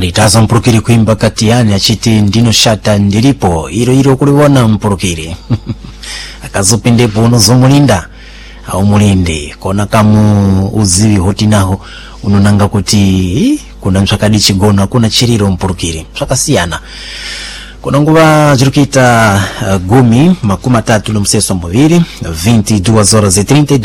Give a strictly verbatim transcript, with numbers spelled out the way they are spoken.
alitaza mpurukiri kuimba katiyani achiti ndino shata ndilipo iro iro kuliwona mpurukiri akazopindepo unozumulinda au mulinde kona kamu uzivi hoti naho unonanga kuti kuna msakadi chigona kuna chiriro mpurukiri msakasiyana kuna nguva jirukita uh, gumi makuma tatu no mseso mboviri vinte e duas horas e trinta